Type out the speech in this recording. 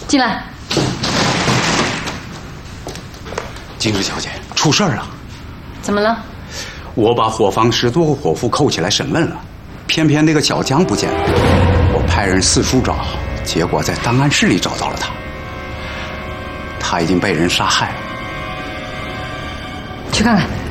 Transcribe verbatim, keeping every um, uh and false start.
进来。 金枝小姐，出事儿了！ 怎么了？ 我把伙房十多个伙夫扣起来审问了，偏偏那个小江不见了。我派人四处找，结果在档案室里找到了他。他已经被人杀害了。 去看看。